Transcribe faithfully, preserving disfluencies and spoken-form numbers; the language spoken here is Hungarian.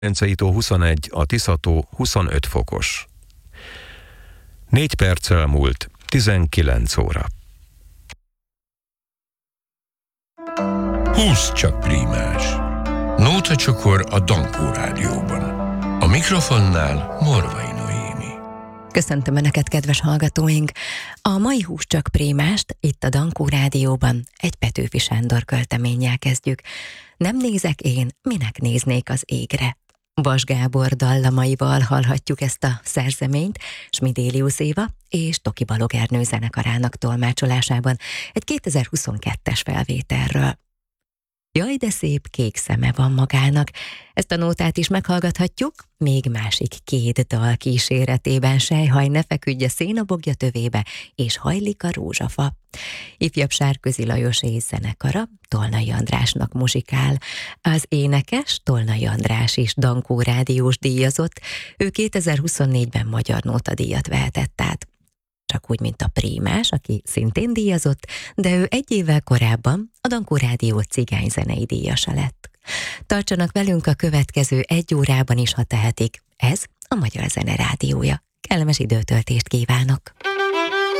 Velencei-tó huszonegy, a Tisza-tó huszonöt fokos. Négy perccel múlt tizenkilenc óra. Húsz csak prímás. Nóta csokor a Dankó Rádióban. A mikrofonnál Morvai Noémi. Köszöntöm Önöket, kedves hallgatóink! A mai Húsz csak prímást itt a Dankó Rádióban egy Petőfi Sándor költeménnyel kezdjük. Nem nézek én, minek néznék az égre. Vas Gábor dallamaival hallhatjuk ezt a szerzeményt, Smidélius Éva és Toki Balog Ernő zenekarának tolmácsolásában egy kétezer-huszonkettes felvételről. Jaj, de szép kék szeme van magának. Ezt a nótát is meghallgathatjuk, még másik két dal kíséretében: Sejhaj, ne feküdj a szénabogja tövébe, és Hajlik a rózsafa. Ifjabb Sárközi Lajos és zenekara Tolnai Andrásnak muzsikál. Az énekes Tolnai András is Dankó rádiós díjazott, ő kétezer-huszonnégyben Magyar Nótadíjat vehetett át. Csak úgy, mint a prímás, aki szintén díjazott, de ő egy évvel korábban a Dankó Rádió cigányzenei díjasa lett. Tartsanak velünk a következő egy órában is, ha tehetik. Ez a Magyar Zene Rádiója. Kellemes időtöltést kívánok!